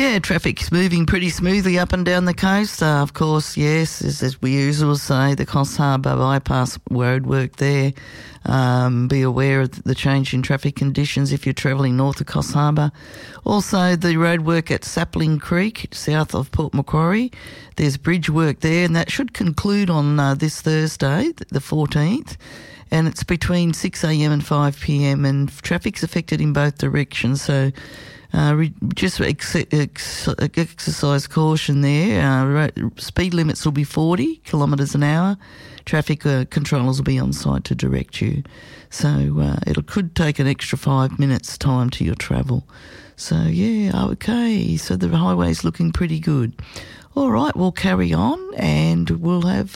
Yeah, traffic's moving pretty smoothly up and down the coast. Of course, yes, as we usually say, the Coffs Harbour bypass roadwork there. Be aware of the change in traffic conditions if you're travelling north of Coffs Harbour. Also, the roadwork at Sapling Creek, south of Port Macquarie. There's bridge work there, and that should conclude on this Thursday, the 14th. And it's between 6 a.m. and 5 p.m. and traffic's affected in both directions, so just exercise caution there. Speed limits will be 40 kilometres an hour. Traffic controllers will be on site to direct you. So it could take an extra 5 minutes time to your travel. So, yeah, okay. So the highway's looking pretty good. All right, we'll carry on and we'll have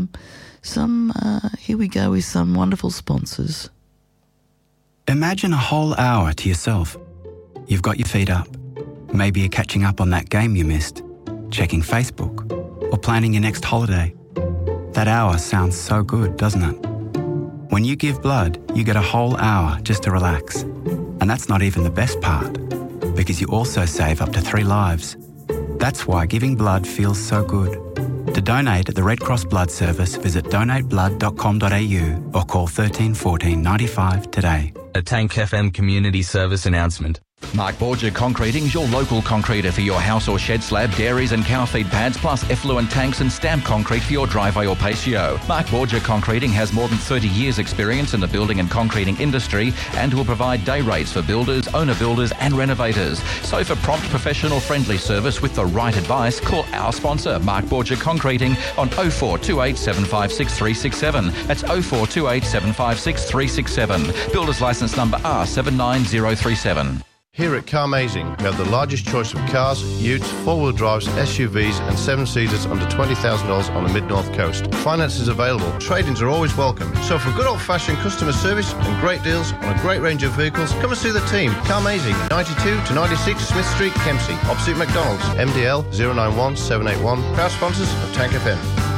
here we go with some wonderful sponsors. Imagine a whole hour to yourself. You've got your feet up. Maybe you're catching up on that game you missed, checking Facebook, or planning your next holiday. That hour sounds so good, doesn't it? When you give blood, you get a whole hour just to relax. And that's not even the best part, because you also save up to 3 lives. That's why giving blood feels so good. To donate at the Red Cross Blood Service, visit donateblood.com.au or call 13 14 95 today. A Tank FM community service announcement. Mark Borger Concreting is your local concreter for your house or shed slab, dairies and cow feed pads, plus effluent tanks and stamped concrete for your driveway or patio. Mark Borger Concreting has more than 30 years experience in the building and concreting industry and will provide day rates for builders, owner builders and renovators. So for prompt, professional, friendly service with the right advice, call our sponsor, Mark Borger Concreting, on 0428 756 367. That's 0428 756 367. Builder's licence number R79037. Here at Carmazing, we have the largest choice of cars, utes, four-wheel drives, SUVs and 7-seaters under $20,000 on the mid-north coast. Finance is available. Trade-ins are always welcome. So for good old-fashioned customer service and great deals on a great range of vehicles, come and see the team. Carmazing, 92 to 96 Smith Street, Kempsey, opposite McDonald's. MDL 091 781. Proud sponsors of Tank FM.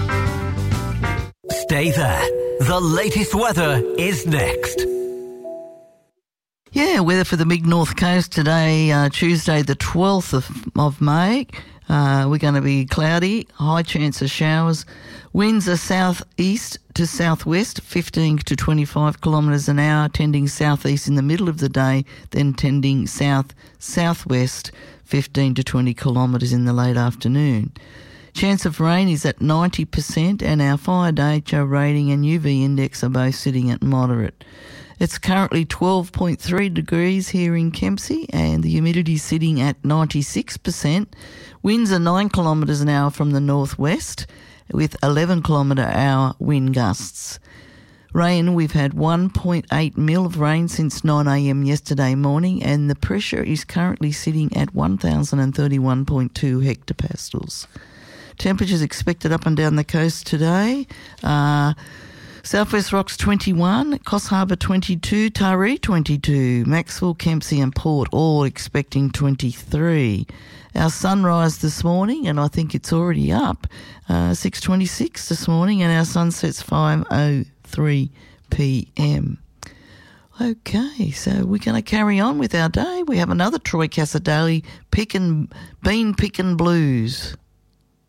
Stay there. The latest weather is next. Yeah, weather for the mid-north coast today, Tuesday the 12th of May. We're going to be cloudy, high chance of showers. Winds are southeast to southwest, 15 to 25 kilometres an hour, tending southeast in the middle of the day, then tending south-southwest, 15 to 20 kilometres in the late afternoon. Chance of rain is at 90% and our fire danger rating and UV index are both sitting at moderate. It's currently 12.3 degrees here in Kempsey and the humidity sitting at 96%. Winds are 9 kilometres an hour from the northwest with 11 kilometre hour wind gusts. Rain, we've had 1.8 mil of rain since 9 a.m. yesterday morning and the pressure is currently sitting at 1,031.2 hectopascals. Temperatures expected up and down the coast today. Southwest Rocks 21, Coffs Harbour 22, Taree 22, Maxwell, Kempsey and Port all expecting 23. Our sunrise this morning, and I think it's already up, 6:26 this morning, and our sunset's 5:03 p.m. Okay, so we're going to carry on with our day. We have another Troy Cassar Daily Bean Pickin' Blues.